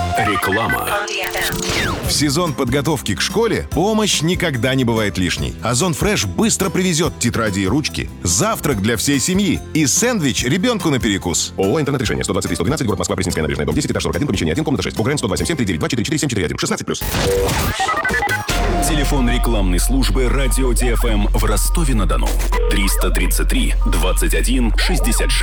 Реклама. В сезон подготовки к школе помощь никогда не бывает лишней. Озон Фреш быстро привезет тетради и ручки, завтрак для всей семьи и сэндвич ребенку на перекус. ООО «Интернет-решение». 123-112, город Москва, Пресненская набережная, дом 10, этаж 41, помещение 1, комната 6. УГРН 127-739-244-741. 16+. Телефон рекламной службы «Радио ТФМ» в Ростове-на-Дону. 333 21 66.